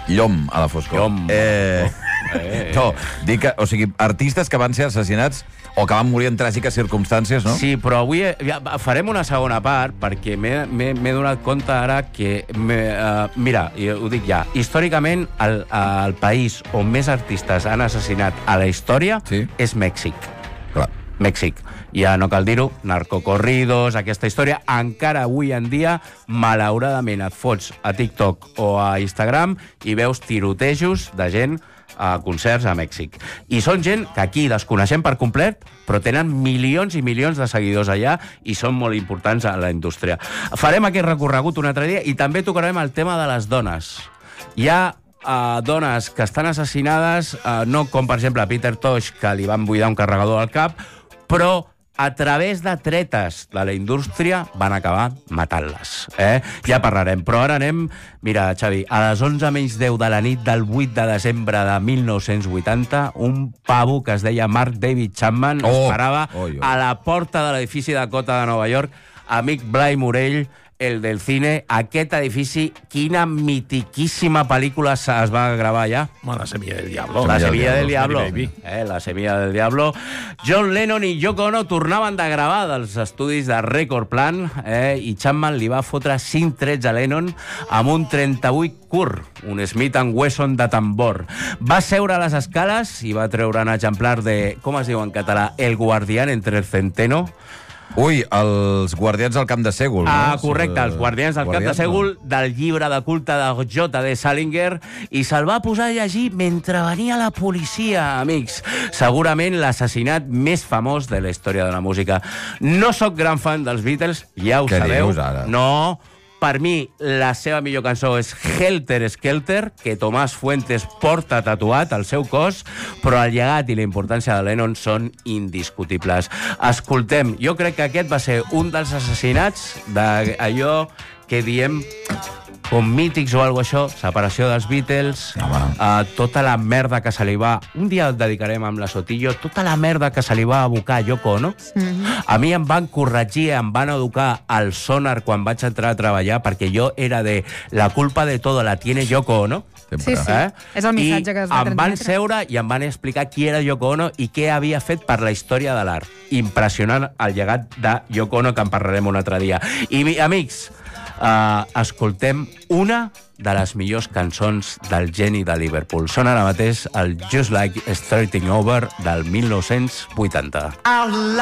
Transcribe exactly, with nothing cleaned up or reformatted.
Llom a la foscor. Llom. Eh... Eh. No, dic que, o sigui, artistes que van ser assassinats o que van morir en tràgiques circumstàncies, no? Sí, però avui ja, farem una segona part perquè m'he donat compte ara que... Uh, mira, ho dic ja, històricament el, el país on més artistes han assassinat a la història sí. és Mèxic. Clar. Mèxic. Ja no cal dir-ho, narcocorridos, aquesta història, encara avui en dia, malauradament, et fots a TikTok o a Instagram i veus tirotejos de gent a concerts a Mèxic. I són gent que aquí desconeixem per complet, però tenen milions i milions de seguidors allà i són molt importants a la indústria. Farem aquest recorregut un altre dia i també tocarem el tema de les dones. Hi ha uh, dones que estan assassinades, uh, no com, per exemple, a Peter Tosh, que li van buidar un carregador al cap, però a través de tretes de la indústria van acabar matant-les. Eh? Ja parlarem. Però ara anem... Mira, Xavi, a les onze menys deu de la nit del vuit de desembre de mil nou-cents vuitanta, un pavo que es deia Mark David Chapman oh, esperava oh, oh. a la porta de l'edifici Dakota de Nova York, amic Blai Morell, el del cine, aquest edifici, quina mitiquíssima pel·lícula es va gravar allà. La Semilla del Diablo. La Semilla del Diablo. Eh, la Semilla del Diablo. John Lennon i Yoko Ono tornaven de gravar dels estudis de Record Plant eh, i Chapman li va fotre cinc trets a Lennon amb un trenta-vuit curt, un Smith and Wesson de tambor. Va seure a les escales i va treure un exemplar de, com es diu en català, El guardián entre el centeno. Ui, els guardians del camp de Sègol. Ah, no? correcte, els guardians del camp de Sègol, del llibre de culte de J D Salinger, i se'l va posar a llegir mentre venia la policia, amics. Segurament l'assassinat més famós de la història de la música. No sóc gran fan dels Beatles, ja ho Què sabeu. dius ara? No, per mi, la seva millor cançó és Helter Skelter, que Tomàs Fuentes porta tatuat al seu cos, però el llegat i la importància de Lennon són indiscutibles. Escoltem, jo crec que aquest va ser un dels assassinats d'allò que diem com mítics o alguna cosa, això, separació dels Beatles, uh, tota la merda que se li va... Un dia el dedicarem amb la Sotillo, tota la merda que se li va abocar a Yoko Ono. Mm-hmm. A mi em van corregir, em van educar al Sonar quan vaig entrar a treballar, perquè jo era de la culpa de todo la tiene Yoko Ono. Sí, sí. Eh? És el missatge que es va transmetre. I em van seure i em van explicar qui era Yoko Ono i què havia fet per la història de l'art. Impressionant el llegat de Yoko Ono, que en parlarem un altre dia. I, amics, Uh, escoltem una de les millors cançons del geni de Liverpool. Són ara mateix el Just Like Starting Over del mil nou-cents vuitanta.